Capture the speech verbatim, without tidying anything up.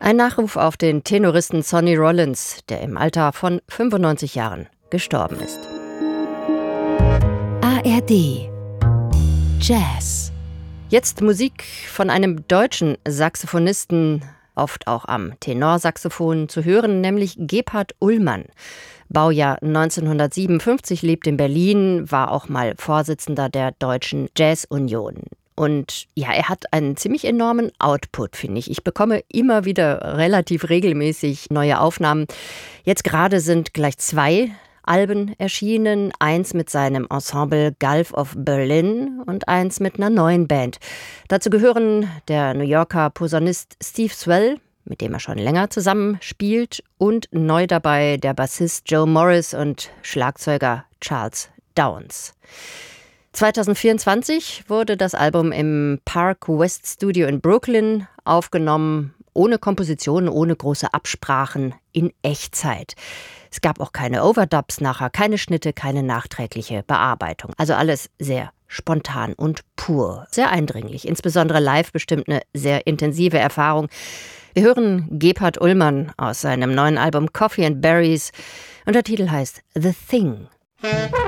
Ein Nachruf auf den Tenoristen Sonny Rollins, der im Alter von fünfundneunzig Jahren gestorben ist. A R D Jazz. Jetzt Musik von einem deutschen Saxophonisten, oft auch am Tenorsaxophon zu hören, nämlich Gebhard Ullmann. Baujahr neunzehnhundertsiebenundfünfzig, lebt in Berlin, war auch mal Vorsitzender der Deutschen Jazz-Union. Und ja, er hat einen ziemlich enormen Output, finde ich. Ich bekomme immer wieder relativ regelmäßig neue Aufnahmen. Jetzt gerade sind gleich zwei Alben erschienen. Eins mit seinem Ensemble Gulf of Berlin und eins mit einer neuen Band. Dazu gehören der New Yorker Posaunist Steve Swell, mit dem er schon länger zusammen spielt, und neu dabei der Bassist Joe Morris und Schlagzeuger Charles Downs. zweitausendvierundzwanzig wurde das Album im Park West Studio in Brooklyn aufgenommen, ohne Kompositionen, ohne große Absprachen, in Echtzeit. Es gab auch keine Overdubs nachher, keine Schnitte, keine nachträgliche Bearbeitung. Also alles sehr spontan und pur, sehr eindringlich. Insbesondere live bestimmt eine sehr intensive Erfahrung. Wir hören Gebhard Ullmann aus seinem neuen Album Coffee and Berries und der Titel heißt The Thing.